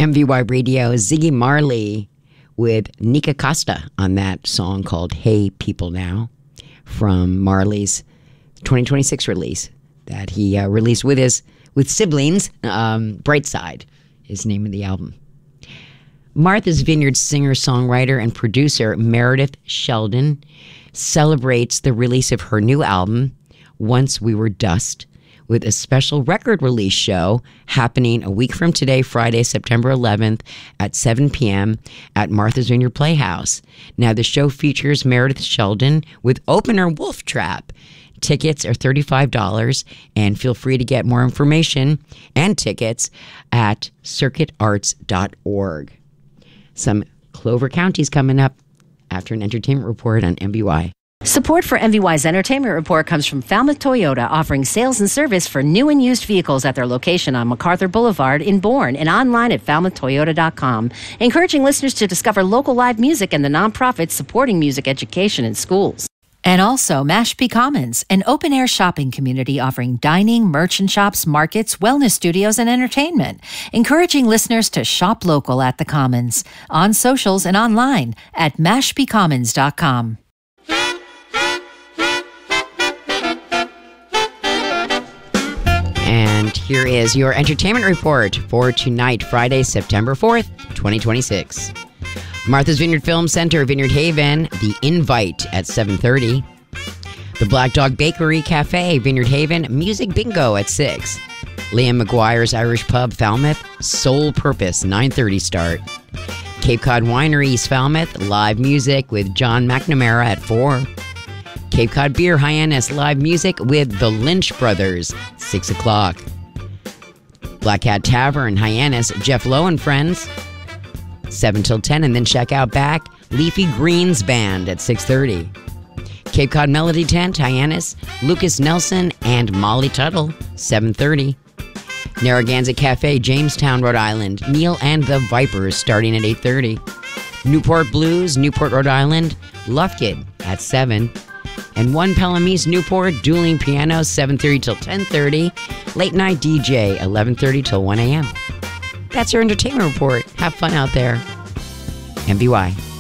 MVY Radio, Ziggy Marley with Nika Costa on that song called Hey People Now from Marley's 2026 release that he released with siblings. Brightside is the name of the album. Martha's Vineyard singer-songwriter and producer Meredith Sheldon celebrates the release of her new album, Once We Were Dust, with a special record release show happening a week from today, Friday, September 11th at 7 p.m. at Martha's Vineyard Playhouse. Now, the show features Meredith Sheldon with opener Wolf Trap. Tickets are $35, and feel free to get more information and tickets at circuitarts.org. Some Clover County's coming up after an entertainment report on MBY. Support for MVY's Entertainment Report comes from Falmouth Toyota, offering sales and service for new and used vehicles at their location on MacArthur Boulevard in Bourne and online at falmouthtoyota.com, encouraging listeners to discover local live music and the nonprofits supporting music education in schools. And also Mashpee Commons, an open-air shopping community offering dining, merchant shops, markets, wellness studios, and entertainment, encouraging listeners to shop local at the Commons, on socials and online at mashpeecommons.com. And here is your entertainment report for tonight, Friday, September 4th, 2026. Martha's Vineyard Film Center, Vineyard Haven, The Invite at 7:30. The Black Dog Bakery Cafe, Vineyard Haven, Music Bingo at 6. Liam McGuire's Irish Pub, Falmouth, Soul Purpose, 9:30 start. Cape Cod Winery, East Falmouth, live music with John McNamara at 4. Cape Cod Beer, Hyannis, live music with the Lynch Brothers, 6 o'clock. Black Cat Tavern, Hyannis, Jeff Lowe and Friends, 7 till 10, and then check out back Leafy Greens Band at 6:30. Cape Cod Melody Tent, Hyannis, Lucas Nelson and Molly Tuttle, 7:30. Narragansett Cafe, Jamestown, Rhode Island, Neil and the Vipers, starting at 8:30. Newport Blues, Newport, Rhode Island, Lufkin at 7. And One Pelham East, Newport, dueling pianos, 7:30 till 10:30. Late night DJ, 11:30 till 1 a.m. That's your entertainment report. Have fun out there. MBY.